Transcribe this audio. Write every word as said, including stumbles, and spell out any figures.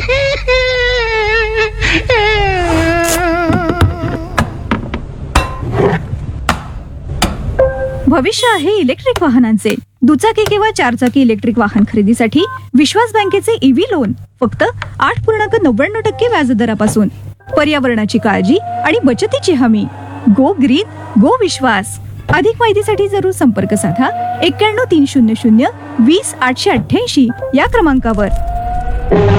भविष्य आहे इलेक्ट्रिक वाहनांचे. दुचाकी किंवा चारचाकी इलेक्ट्रिक वाहन खरेदीसाठी विश्वास बँकेचे ईव्ही लोन फक्त आठ पूर्णांक नव्याण्णव टक्के व्याजदरापासून. पर्यावरणाची काळजी आणि बचतीची हमी. गो ग्रीन गो विश्वास. अधिक माहितीसाठी जरूर संपर्क साधा एक्क्याण्णव तीन शून्य शून्य वीस आठशे अठ्ठ्याऐंशी या क्रमांकावर.